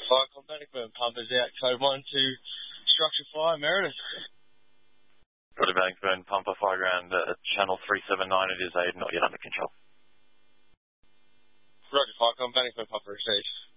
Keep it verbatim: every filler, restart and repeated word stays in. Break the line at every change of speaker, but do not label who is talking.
Fire Bannickburn, pumpers out, code one to structure fire, Meredith.
Roger, Bannickburn, pumper fire ground, uh, channel three seven nine, it is aid, not yet under control.
Roger, Fire Bannickburn, pumper received.